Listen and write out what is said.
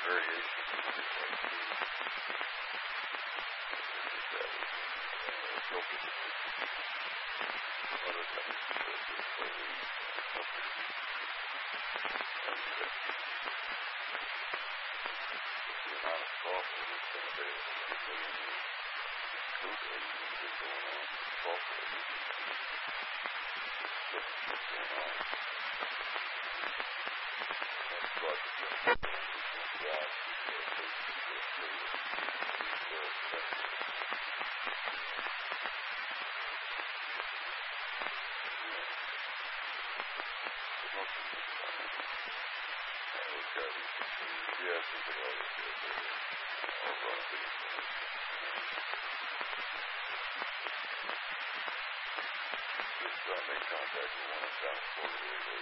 variations of things like focus. Other things the amount of software that's been available to code what's going on, software what's going on. That's what make contact with one of South Florida.